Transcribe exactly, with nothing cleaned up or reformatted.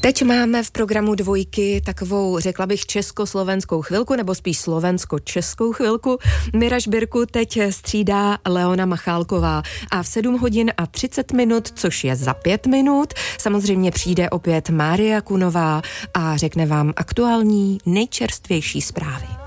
Teď máme v programu Dvojky takovou, řekla bych, československou chvilku, nebo spíš slovensko-českou chvilku. Mira Žbirku teď střídá Leona Machálková a v sedm hodin a třicet minut, což je za pět minut, samozřejmě přijde opět Mária Kunová a řekne vám aktuální, nejčerstvější zprávy.